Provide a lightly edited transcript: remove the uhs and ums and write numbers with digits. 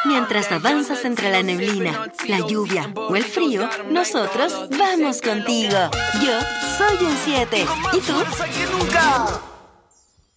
Mientras avanzas entre la neblina, la lluvia o el frío, nosotros vamos contigo. Yo soy un 7. ¿Y tú? ¡Más fuerza que nunca!